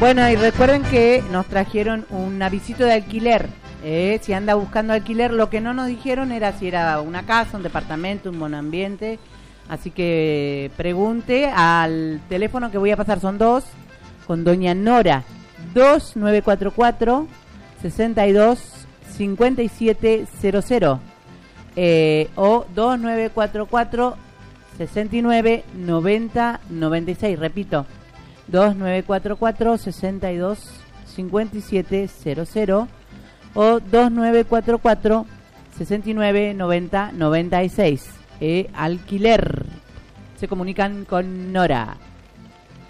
Bueno, y recuerden que nos trajeron un avisito de alquiler. Si anda buscando alquiler, lo que no nos dijeron era si era una casa, un departamento, un monoambiente. Así que pregunte al teléfono que voy a pasar, son dos, con doña Nora, 2944 62 5700 o 2944 69 90 96. Repito, 2944 62 5700 o 2944 69 90 96. Alquiler. Se comunican con Nora.